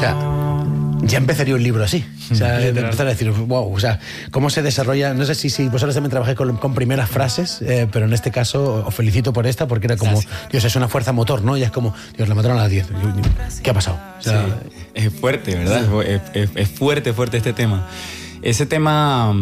sea, ya empezaría un libro así. O sea, de empezar a decir, wow, o sea, cómo se desarrolla. No sé si vosotros también trabajáis con primeras frases, pero en este caso os felicito por esta, porque era como, Dios, es una fuerza motor, ¿no? Y es como, Dios, la mataron a las 10. ¿Qué ha pasado? O sea, es fuerte, ¿verdad? Es fuerte este tema. Ese tema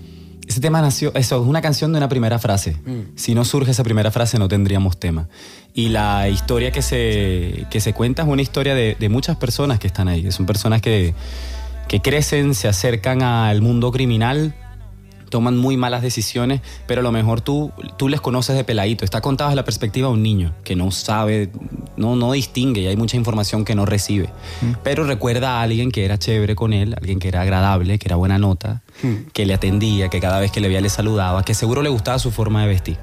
nació, eso es una canción de una primera frase. Si no surge esa primera frase no tendríamos tema. Y la historia que se cuenta es una historia de muchas personas que están ahí, que son personas que crecen, se acercan al mundo criminal, toman muy malas decisiones, pero a lo mejor tú les conoces de peladito. Está contada desde la perspectiva de un niño que no sabe, no distingue, y hay mucha información que no recibe. Pero recuerda a alguien que era chévere con él, alguien que era agradable, que era buena nota, que le atendía, que cada vez que le veía le saludaba, que seguro le gustaba su forma de vestir.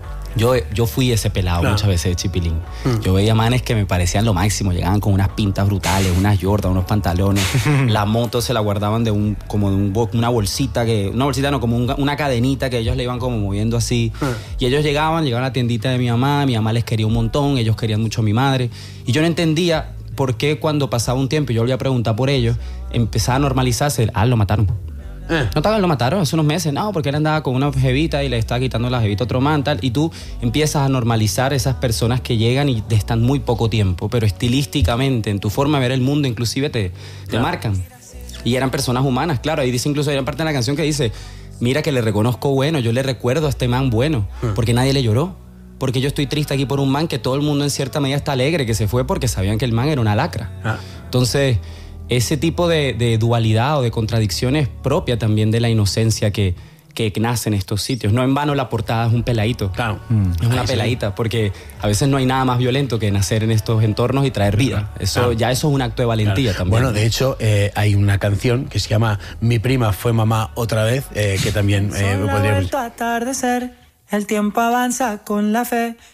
Yo fui ese pelado muchas veces de Chipilín. Yo veía manes que me parecían lo máximo, llegaban con unas pintas brutales, unas Jordan, unos pantalones, la moto se la guardaban una bolsita, como una cadenita que ellos le iban como moviendo así. Y ellos llegaban a la tiendita de mi mamá les quería un montón, ellos querían mucho a mi madre. Y yo no entendía por qué cuando pasaba un tiempo y yo volvía a preguntar por ellos, empezaba a normalizarse, lo mataron. No, lo mataron hace unos meses. No, porque él andaba con una jevita y le estaba quitando la jevita a otro man, tal. Y tú empiezas a normalizar esas personas que llegan y están muy poco tiempo, pero estilísticamente, en tu forma de ver el mundo, inclusive te marcan. Y eran personas humanas, claro. Ahí dice, incluso hay una parte de la canción que dice, mira que le reconozco bueno, yo le recuerdo a este man bueno, porque nadie le lloró. Porque yo estoy triste aquí por un man que todo el mundo en cierta medida está alegre, que se fue porque sabían que el man era una lacra. Entonces, ese tipo de dualidad o de contradicción es propia también de la inocencia que nace en estos sitios. No en vano la portada es un peladito. Claro. Es una peladita, porque a veces no hay nada más violento que nacer en estos entornos y traer vida. Eso es un acto de valentía también. Bueno, de hecho, hay una canción que se llama Mi prima fue mamá otra vez, que también podría... vuelto a atardecer, el tiempo avanza con la fe.